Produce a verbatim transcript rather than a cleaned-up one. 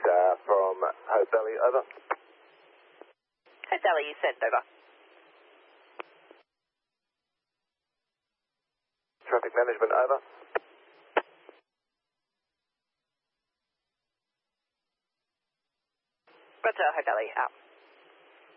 uh, from Hope Valley, over. Hope Valley, you sent, over. Traffic management, over. Roger, Hope Valley, out.